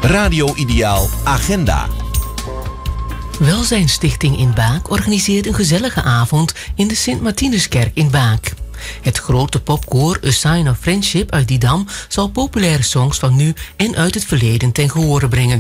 Radio Ideaal Agenda. Welzijnsstichting in Baak organiseert een gezellige avond in de Sint-Martinuskerk in Baak. Het grote popkoor A Sign of Friendship uit Didam zal populaire songs van nu en uit het verleden ten gehore brengen.